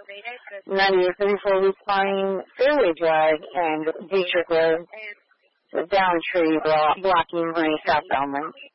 9834 Recline, Fairway Drive, and Dietrich Road. The down tree blocking my southbound lane.